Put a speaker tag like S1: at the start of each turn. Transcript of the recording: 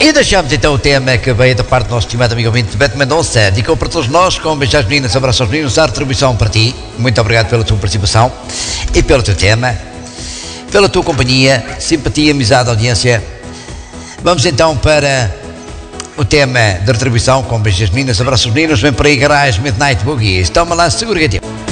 S1: E deixamos então o tema que veio da parte do nosso estimado amigo ouvinte Beto Mendonça. Dedicou para todos nós, com beijos às meninas, abraços aos meninos, a retribuição para ti. Muito obrigado pela tua participação e pelo teu tema, pela tua companhia, simpatia, amizade, audiência. Vamos então para o tema da retribuição, com beijos às meninas, abraços aos meninos. Vem para aí Garage Midnight Boogie. Estão lá, segura, gatinho.